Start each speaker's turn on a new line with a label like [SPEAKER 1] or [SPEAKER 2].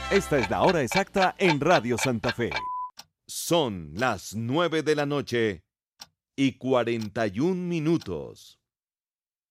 [SPEAKER 1] Esta es la hora exacta en Radio Santa Fe. Son las 9 de la noche y 41 minutos.